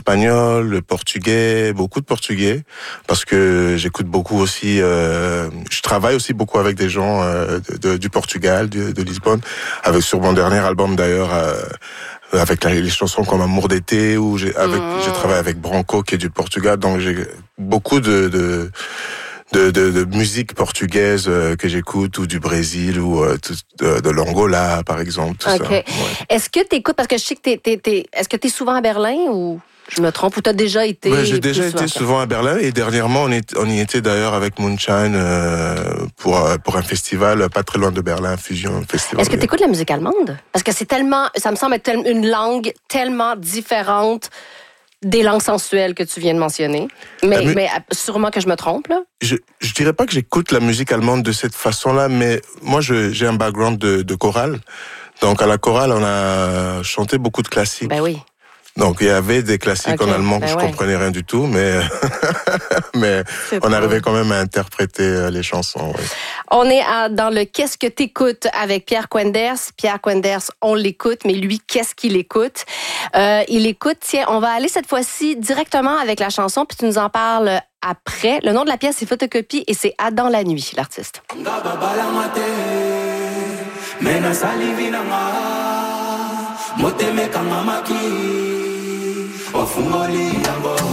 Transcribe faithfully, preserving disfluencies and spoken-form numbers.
l'espagnol, le portugais, beaucoup de portugais, parce que j'écoute beaucoup aussi. Euh, je travaille aussi beaucoup avec des gens euh, de, de, du Portugal, de, de Lisbonne, avec sur mon dernier album d'ailleurs. Euh, avec la, les chansons comme Amour d'été, où j'ai avec mmh. j'ai travaillé avec Branco qui est du Portugal, donc j'ai beaucoup de, de De, de, de musique portugaise euh, que j'écoute, ou du Brésil, ou euh, tout, de, de l'Angola, par exemple, tout okay. ça. Ouais. Est-ce que tu écoutes, parce que je sais que t'es, t'es, t'es, est-ce que tu es souvent à Berlin, ou je me trompe, ou tu as déjà été? Ouais, j'ai déjà été souvent, souvent à Berlin, et dernièrement, on, est, on y était d'ailleurs avec Moonshine euh, pour, pour un festival pas très loin de Berlin, Fusion Festival. Est-ce que tu écoutes la musique allemande? Parce que c'est tellement, ça me semble être une langue tellement différente des langues sensuelles que tu viens de mentionner. Mais, mu- mais sûrement que je me trompe, là. Je, je dirais pas que j'écoute la musique allemande de cette façon-là, mais moi, je, j'ai un background de, de chorale. Donc, à la chorale, on a chanté beaucoup de classiques. Ben oui. Donc, il y avait des classiques okay, en allemand que ben je ouais. comprenais rien du tout, mais, mais on cool. arrivait quand même à interpréter les chansons. Oui. On est à, dans le Qu'est-ce que t'écoutes avec Pierre Quenders. Pierre Quenders, on l'écoute, mais lui, qu'est-ce qu'il écoute? Euh, il écoute, tiens, on va aller cette fois-ci directement avec la chanson, puis tu nous en parles après. Le nom de la pièce, c'est Photocopie, et c'est Adam la nuit, l'artiste. Moteme kama maki ofungoli yango